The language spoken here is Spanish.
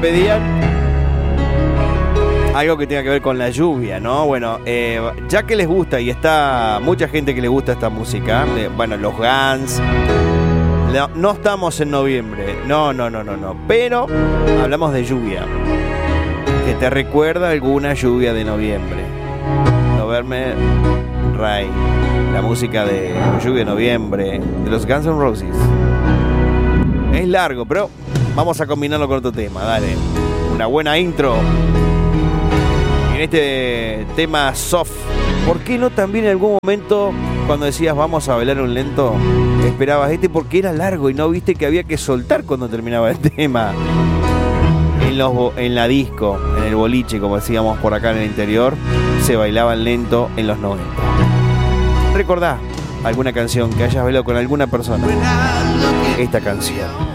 pedían algo que tenga que ver con la lluvia, ¿no? Bueno, ya que les gusta y está mucha gente que le gusta esta música, bueno, los Guns, no estamos en noviembre, no, pero hablamos de lluvia, que te recuerda alguna lluvia de noviembre. November Rain, la música de lluvia de noviembre, de los Guns N' Roses. Es largo, pero vamos a combinarlo con otro tema, dale. Una buena intro. En este tema soft, ¿por qué no también en algún momento cuando decías vamos a bailar un lento, esperabas porque era largo y no viste que había que soltar cuando terminaba el tema? En la disco, en el boliche, como decíamos por acá en el interior, se bailaban lento en los 90. ¿Recordás alguna canción que hayas bailado con alguna persona? Esta canción.